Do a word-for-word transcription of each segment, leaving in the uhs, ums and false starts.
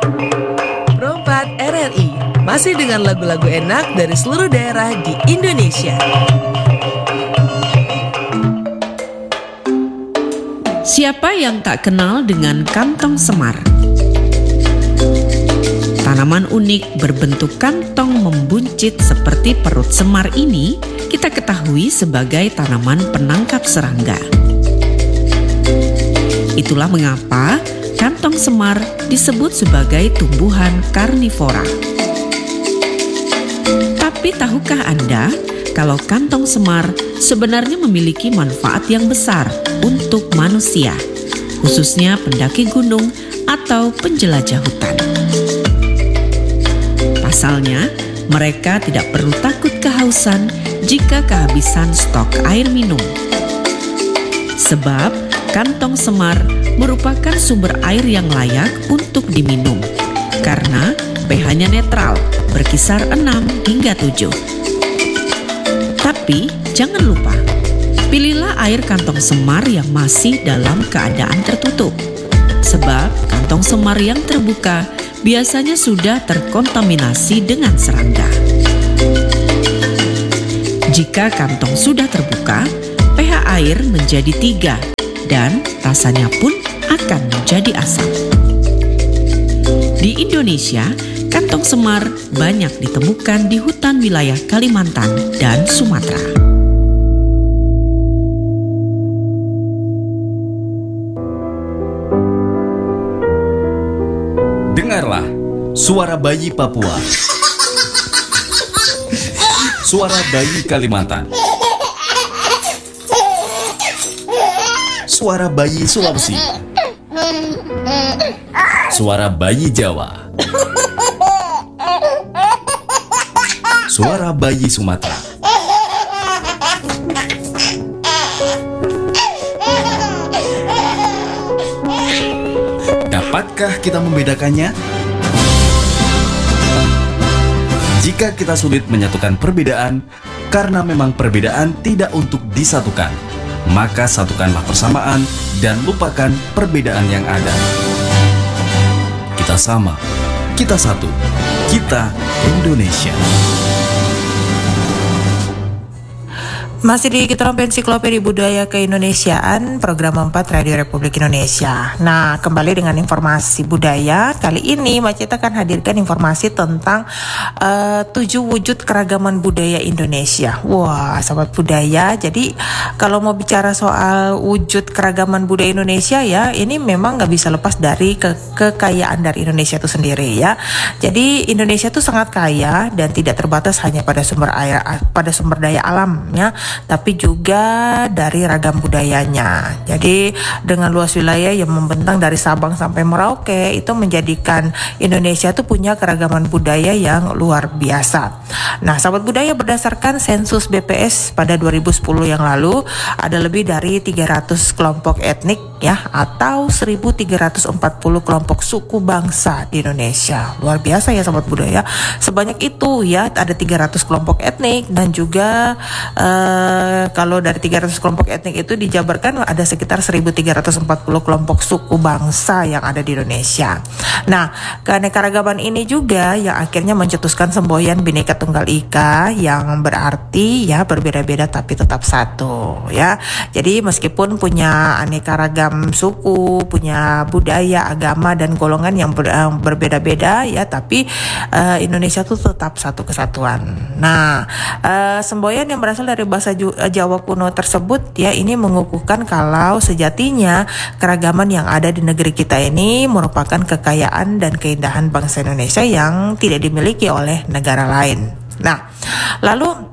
Perompak R R I masih dengan lagu-lagu enak dari seluruh daerah di Indonesia. Siapa yang tak kenal dengan kantong semar? Tanaman unik berbentuk kantong membuncit seperti perut semar ini kita ketahui sebagai tanaman penangkap serangga. Itulah mengapa kantong semar disebut sebagai tumbuhan karnivora. Tapi tahukah Anda kalau kantong semar sebenarnya memiliki manfaat yang besar untuk manusia, khususnya pendaki gunung atau penjelajah hutan? Pasalnya, mereka tidak perlu takut kehausan jika kehabisan stok air minum. Sebab kantong semar merupakan sumber air yang layak untuk diminum karena pH-nya netral, berkisar enam hingga tujuh. Tapi jangan lupa, pilihlah air kantong semar yang masih dalam keadaan tertutup. Sebab kantong semar yang terbuka biasanya sudah terkontaminasi dengan serangga. Jika kantong sudah terbuka, pH air menjadi tiga dan rasanya pun akan menjadi asam. Di Indonesia, kantong semar banyak ditemukan di hutan wilayah Kalimantan dan Sumatera. Dengarlah suara bayi Papua, suara bayi Kalimantan, suara bayi Sulawesi, suara bayi Jawa, suara bayi Sumatera. Dapatkah kita membedakannya? Jika kita sulit menyatukan perbedaan, karena memang perbedaan tidak untuk disatukan, maka satukanlah persamaan dan lupakan perbedaan yang ada. Kita sama, kita satu, kita Indonesia. Masih di Kita Ensiklopedia Budaya Keindonesiaan, program empat Radio Republik Indonesia. Nah, kembali dengan informasi budaya. Kali ini Macita akan hadirkan informasi tentang uh, tujuh wujud keragaman budaya Indonesia. Wah, sahabat budaya. Jadi kalau mau bicara soal wujud keragaman budaya Indonesia ya, ini memang nggak bisa lepas dari ke kekayaan dari Indonesia itu sendiri ya. Jadi Indonesia itu sangat kaya dan tidak terbatas hanya pada sumber air, pada sumber daya alamnya, tapi juga dari ragam budayanya. Jadi dengan luas wilayah yang membentang dari Sabang sampai Merauke, itu menjadikan Indonesia itu punya keragaman budaya yang luar biasa. Nah, sahabat budaya, berdasarkan sensus B P S pada dua ribu sepuluh yang lalu, ada lebih dari tiga ratus kelompok etnik ya, atau seribu tiga ratus empat puluh kelompok suku bangsa di Indonesia. Luar biasa ya sahabat budaya. Sebanyak itu ya, ada tiga ratus kelompok etnik dan juga uh, kalau dari tiga ratus kelompok etnik itu dijabarkan ada sekitar seribu tiga ratus empat puluh kelompok suku bangsa yang ada di Indonesia. Nah, keanekaragaman ini juga yang akhirnya mencetuskan semboyan Bhinneka Tunggal Ika yang berarti ya berbeda-beda tapi tetap satu ya. Jadi meskipun punya aneka ragam suku, punya budaya, agama dan golongan yang ber, uh, berbeda-beda ya, tapi uh, Indonesia itu tetap satu kesatuan. Nah, uh, semboyan yang berasal dari bahasa Jawa kuno tersebut ya, ini mengukuhkan kalau sejatinya keragaman yang ada di negeri kita ini merupakan kekayaan dan keindahan bangsa Indonesia yang tidak dimiliki oleh negara lain. Nah, lalu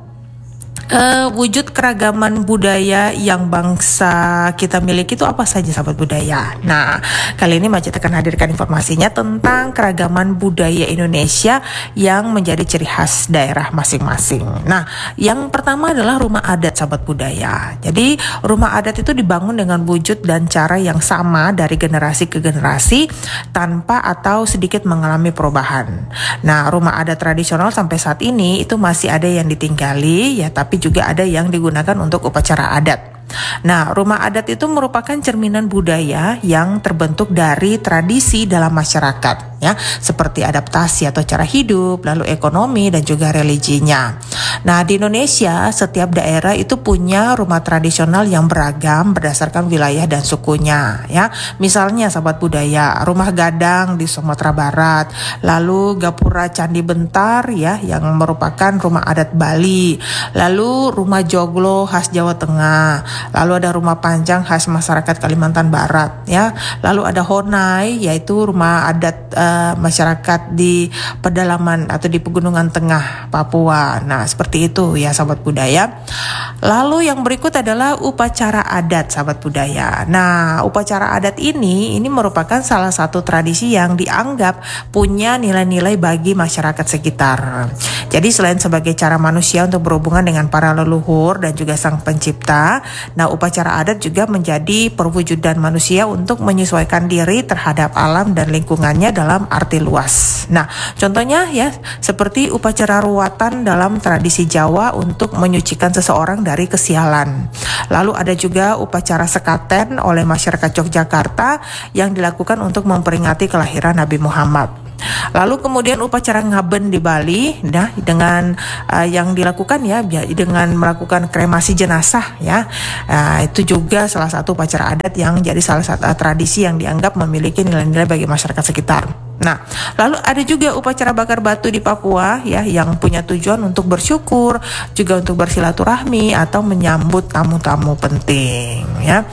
Uh, wujud keragaman budaya yang bangsa kita miliki itu apa saja sahabat budaya? Nah, kali ini Macet akan hadirkan informasinya tentang keragaman budaya Indonesia yang menjadi ciri khas daerah masing-masing. Nah, yang pertama adalah rumah adat sahabat budaya. Jadi, rumah adat itu dibangun dengan wujud dan cara yang sama dari generasi ke generasi tanpa atau sedikit mengalami perubahan. Nah, rumah adat tradisional sampai saat ini itu masih ada yang ditinggali ya, tapi juga ada yang digunakan untuk upacara adat. Nah, rumah adat itu merupakan cerminan budaya yang terbentuk dari tradisi dalam masyarakat. ya, seperti adaptasi atau cara hidup, lalu ekonomi dan juga religinya. Nah, di Indonesia setiap daerah itu punya rumah tradisional yang beragam berdasarkan wilayah dan sukunya, ya. Misalnya sahabat budaya, rumah gadang di Sumatera Barat, lalu gapura Candi Bentar ya yang merupakan rumah adat Bali, lalu rumah joglo khas Jawa Tengah, lalu ada rumah panjang khas masyarakat Kalimantan Barat ya, lalu ada honai yaitu rumah adat uh, masyarakat di pedalaman atau di pegunungan tengah Papua. Nah, seperti itu ya sahabat budaya. Lalu yang berikut adalah upacara adat sahabat budaya. Nah, upacara adat ini ini merupakan salah satu tradisi yang dianggap punya nilai-nilai bagi masyarakat sekitar. Jadi selain sebagai cara manusia untuk berhubungan dengan para leluhur dan juga sang pencipta, nah upacara adat juga menjadi perwujudan manusia untuk menyesuaikan diri terhadap alam dan lingkungannya dalam arti luas. Nah, contohnya ya seperti upacara ruatan dalam tradisi Jawa untuk menyucikan seseorang dari kesialan. Lalu ada juga upacara sekaten oleh masyarakat Yogyakarta yang dilakukan untuk memperingati kelahiran Nabi Muhammad. Lalu kemudian upacara ngaben di Bali, nah dengan uh, yang dilakukan ya dengan melakukan kremasi jenazah ya, uh, itu juga salah satu upacara adat yang jadi salah satu uh, tradisi yang dianggap memiliki nilai-nilai bagi masyarakat sekitar. Nah, lalu ada juga upacara bakar batu di Papua ya yang punya tujuan untuk bersyukur, juga untuk bersilaturahmi atau menyambut tamu-tamu penting ya.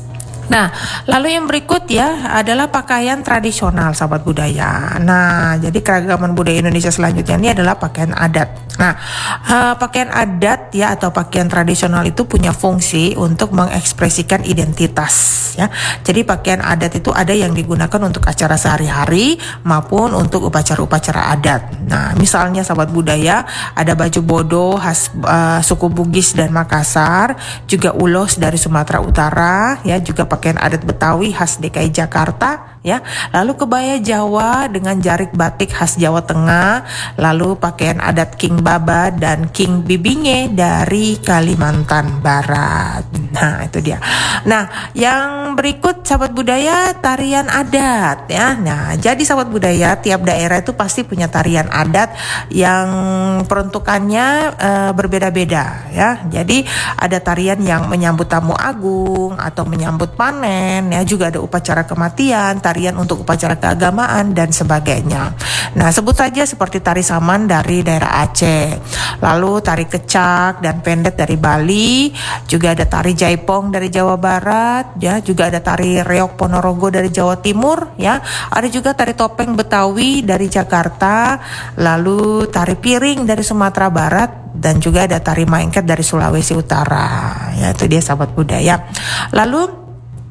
Nah, lalu yang berikut ya adalah pakaian tradisional sahabat budaya. Nah, jadi keragaman budaya Indonesia selanjutnya ini adalah pakaian adat. Nah, uh, pakaian adat ya atau pakaian tradisional itu punya fungsi untuk mengekspresikan identitas ya. Jadi pakaian adat itu ada yang digunakan untuk acara sehari-hari maupun untuk upacara-upacara adat. Nah, misalnya sahabat budaya ada baju bodo khas uh, suku Bugis dan Makassar, juga ulos dari Sumatera Utara ya, juga pakaian adat Betawi khas D K I Jakarta ya, lalu kebaya Jawa dengan jarik batik khas Jawa Tengah, lalu pakaian adat King Baba dan King Bibinge dari Kalimantan Barat. Nah, itu dia. Nah, yang berikut sahabat budaya tarian adat ya. Nah, jadi sahabat budaya tiap daerah itu pasti punya tarian adat yang peruntukannya uh, berbeda-beda ya. Jadi ada tarian yang menyambut tamu agung atau menyambut panen ya, juga ada upacara kematian, tarian untuk upacara keagamaan dan sebagainya. Nah, sebut saja seperti tari saman dari daerah Aceh, lalu tari kecak dan pendet dari Bali, juga ada tari jaipong dari Jawa Barat ya, juga ada tari reok Ponorogo dari Jawa Timur ya, ada juga tari topeng Betawi dari Jakarta, lalu tari piring dari Sumatera Barat, dan juga ada tari maengket dari Sulawesi Utara ya. Itu dia sahabat budaya. Lalu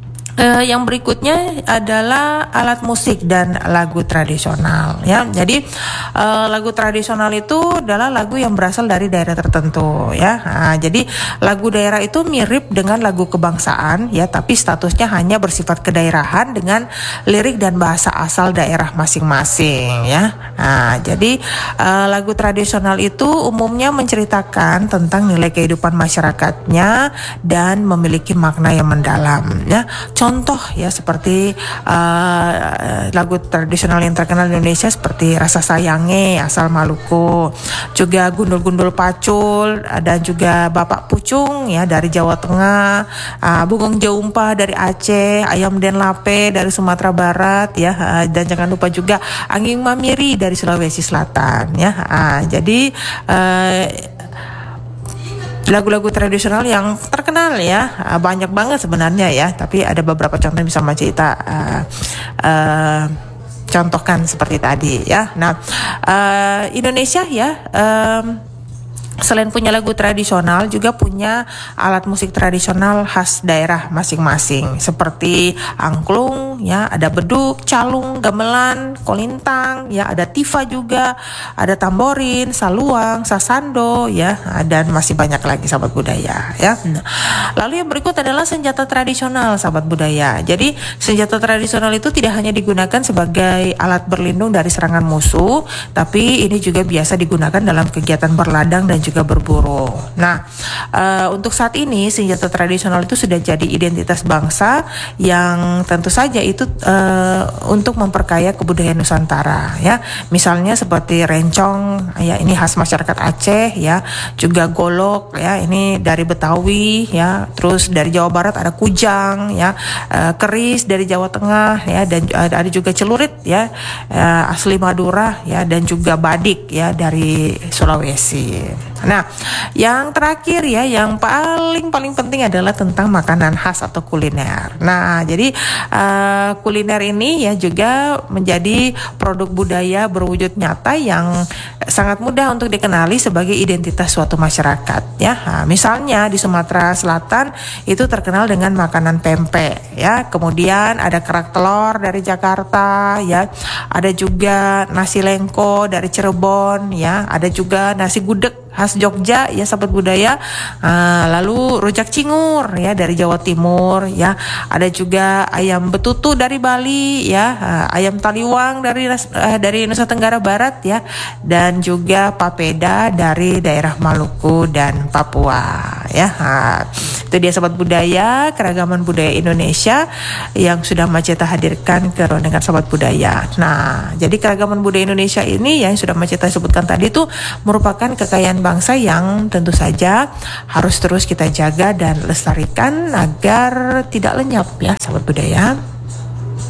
Uh, yang berikutnya adalah alat musik dan lagu tradisional ya. Jadi uh, lagu tradisional itu adalah lagu yang berasal dari daerah tertentu ya. Nah, jadi lagu daerah itu mirip dengan lagu kebangsaan ya, tapi statusnya hanya bersifat kedaerahan dengan lirik dan bahasa asal daerah masing-masing ya. Nah, jadi uh, lagu tradisional itu umumnya menceritakan tentang nilai kehidupan masyarakatnya dan memiliki makna yang mendalam ya. Contoh ya seperti uh, lagu tradisional yang terkenal di Indonesia seperti Rasa Sayange asal Maluku, juga Gundul-Gundul Pacul, dan juga Bapak Pucung ya dari Jawa Tengah, uh, Bugong Jaumpa dari Aceh, Ayam Den Lape dari Sumatera Barat ya, uh, dan jangan lupa juga Anging Mamiri dari Sulawesi Selatan ya. Uh, jadi uh, lagu-lagu tradisional yang terkenal ya banyak banget sebenarnya ya, tapi ada beberapa contoh yang bisa kita uh, uh, contohkan seperti tadi ya. Nah, uh, Indonesia ya um, selain punya lagu tradisional juga punya alat musik tradisional khas daerah masing-masing seperti angklung ya, ada beduk, calung, gamelan, kolintang ya, ada tifa juga, ada tamborin, saluang, sasando ya, dan masih banyak lagi sahabat budaya ya. Lalu yang berikut adalah senjata tradisional sahabat budaya. Jadi senjata tradisional itu tidak hanya digunakan sebagai alat berlindung dari serangan musuh, tapi ini juga biasa digunakan dalam kegiatan berladang dan juga berburu. Nah, uh, untuk saat ini senjata tradisional itu sudah jadi identitas bangsa yang tentu saja itu uh, untuk memperkaya kebudayaan Nusantara ya. Misalnya seperti rencong ya, ini khas masyarakat Aceh ya, juga golok ya, ini dari Betawi ya, terus dari Jawa Barat ada kujang ya, uh, keris dari Jawa Tengah ya, dan ada juga celurit ya, uh, asli Madura ya, dan juga badik ya dari Sulawesi. Nah, yang terakhir ya, yang paling paling penting adalah tentang makanan khas atau kuliner. Nah, jadi uh, kuliner ini ya juga menjadi produk budaya berwujud nyata yang sangat mudah untuk dikenali sebagai identitas suatu masyarakat ya. Nah, misalnya di Sumatera Selatan itu terkenal dengan makanan pempek ya, kemudian ada kerak telur dari Jakarta ya, ada juga nasi lengko dari Cirebon ya, ada juga nasi gudeg khas Jogja ya sahabat budaya, uh, lalu rujak cingur ya dari Jawa Timur ya, ada juga ayam betutu dari Bali ya, uh, ayam taliwang dari uh, dari Nusa Tenggara Barat ya, dan juga papeda dari daerah Maluku dan Papua ya. Uh, itu dia sahabat budaya, keragaman budaya Indonesia yang sudah Maceta hadirkan ke Rondengan Sahabat Budaya. Nah, jadi keragaman budaya Indonesia ini yang sudah Maceta sebutkan tadi itu merupakan kekayaan bangsa yang tentu saja harus terus kita jaga dan lestarikan agar tidak lenyap ya sahabat budaya.